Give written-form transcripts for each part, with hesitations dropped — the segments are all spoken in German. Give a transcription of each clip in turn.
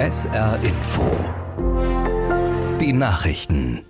SR Info. Die Nachrichten.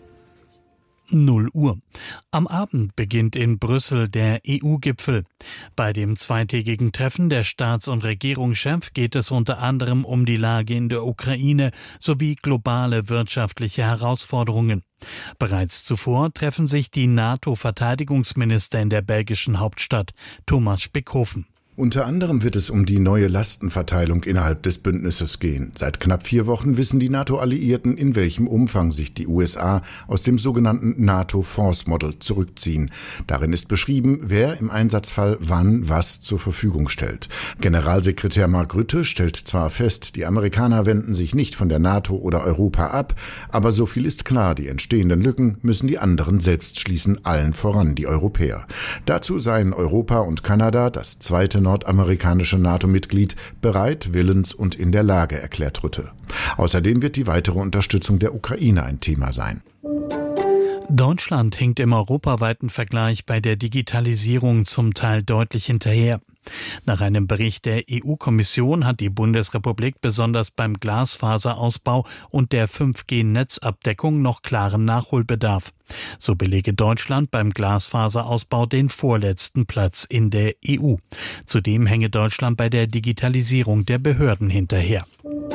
0 Uhr. Am Abend beginnt in Brüssel der EU-Gipfel. Bei dem zweitägigen Treffen der Staats- und Regierungschefs geht es unter anderem um die Lage in der Ukraine sowie globale wirtschaftliche Herausforderungen. Bereits zuvor treffen sich die NATO-Verteidigungsminister in der belgischen Hauptstadt. Thomas Spickhofen. Unter anderem wird es um die neue Lastenverteilung innerhalb des Bündnisses gehen. Seit knapp 4 Wochen wissen die NATO-Alliierten, in welchem Umfang sich die USA aus dem sogenannten NATO Force Model zurückziehen. Darin ist beschrieben, wer im Einsatzfall wann was zur Verfügung stellt. Generalsekretär Mark Rutte stellt zwar fest, die Amerikaner wenden sich nicht von der NATO oder Europa ab, aber so viel ist klar, die entstehenden Lücken müssen die anderen selbst schließen, allen voran die Europäer. Dazu seien Europa und Kanada, das zweite nordamerikanische NATO-Mitglied, bereit, willens und in der Lage, erklärt Rutte. Außerdem wird die weitere Unterstützung der Ukraine ein Thema sein. Deutschland hinkt im europaweiten Vergleich bei der Digitalisierung zum Teil deutlich hinterher. Nach einem Bericht der EU-Kommission hat die Bundesrepublik besonders beim Glasfaserausbau und der 5G-Netzabdeckung noch klaren Nachholbedarf. So belege Deutschland beim Glasfaserausbau den vorletzten Platz in der EU. Zudem hänge Deutschland bei der Digitalisierung der Behörden hinterher.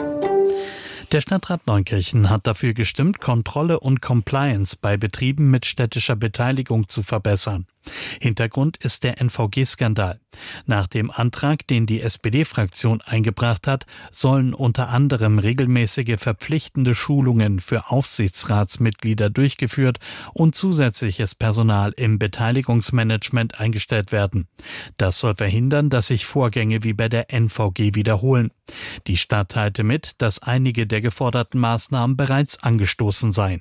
Der Stadtrat Neunkirchen hat dafür gestimmt, Kontrolle und Compliance bei Betrieben mit städtischer Beteiligung zu verbessern. Hintergrund ist der NVG-Skandal. Nach dem Antrag, den die SPD-Fraktion eingebracht hat, sollen unter anderem regelmäßige verpflichtende Schulungen für Aufsichtsratsmitglieder durchgeführt und zusätzliches Personal im Beteiligungsmanagement eingestellt werden. Das soll verhindern, dass sich Vorgänge wie bei der NVG wiederholen. Die Stadt teilte mit, dass einige der geforderten Maßnahmen bereits angestoßen seien.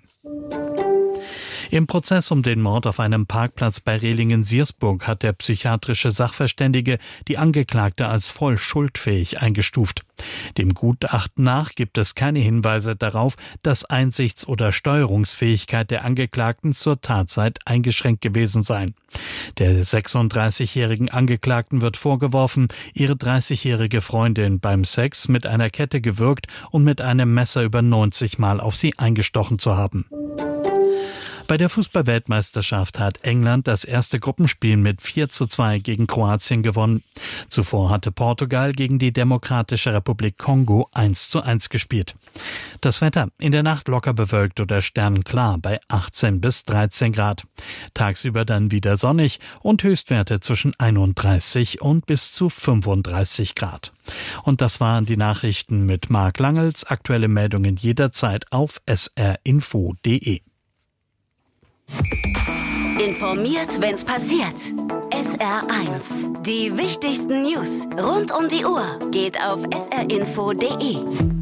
Im Prozess um den Mord auf einem Parkplatz bei Rehlingen-Siersburg hat der psychiatrische Sachverständige die Angeklagte als voll schuldfähig eingestuft. Dem Gutachten nach gibt es keine Hinweise darauf, dass Einsichts- oder Steuerungsfähigkeit der Angeklagten zur Tatzeit eingeschränkt gewesen sei. Der 36-jährigen Angeklagten wird vorgeworfen, ihre 30-jährige Freundin beim Sex mit einer Kette gewürgt und mit einem Messer über 90 Mal auf sie eingestochen zu haben. Bei der Fußball-Weltmeisterschaft hat England das erste Gruppenspiel mit 4:2 gegen Kroatien gewonnen. Zuvor hatte Portugal gegen die Demokratische Republik Kongo 1:1 gespielt. Das Wetter in der Nacht locker bewölkt oder sternenklar bei 18 bis 13 Grad. Tagsüber dann wieder sonnig und Höchstwerte zwischen 31 und bis zu 35 Grad. Und das waren die Nachrichten mit Marc Langels. Aktuelle Meldungen jederzeit auf srinfo.de. Informiert, wenn's passiert. SR1. Die wichtigsten News rund um die Uhr geht auf srinfo.de.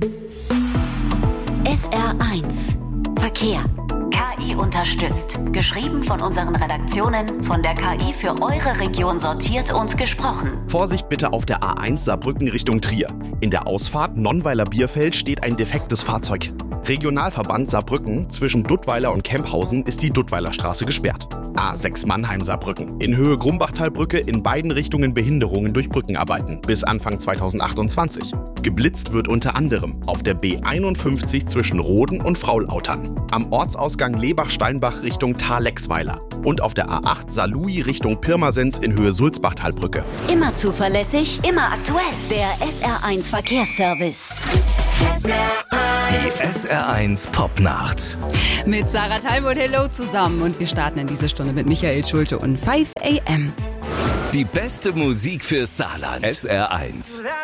SR1. Verkehr. KI unterstützt. Geschrieben von unseren Redaktionen, von der KI für eure Region sortiert und gesprochen. Vorsicht bitte auf der A1 Saarbrücken Richtung Trier. In der Ausfahrt Nonnweiler-Bierfeld steht ein defektes Fahrzeug. Regionalverband Saarbrücken, zwischen Duttweiler und Kemphausen ist die Duttweilerstraße gesperrt. A6 Mannheim-Saarbrücken. In Höhe Grumbachtalbrücke in beiden Richtungen Behinderungen durch Brückenarbeiten bis Anfang 2028. Geblitzt wird unter anderem auf der B51 zwischen Roden und Fraulautern, am Ortsausgang Lebach-Steinbach Richtung Thalexweiler und auf der A8 Saarlouis Richtung Pirmasens in Höhe Sulzbachtalbrücke. Immer zuverlässig, immer aktuell. Der SR1 Verkehrsservice. Die SR1 Popnacht. Mit Sarah Talbot, hello zusammen. Und wir starten in diese Stunde mit Michael Schulte und 5 AM. Die beste Musik für Saarland. SR1.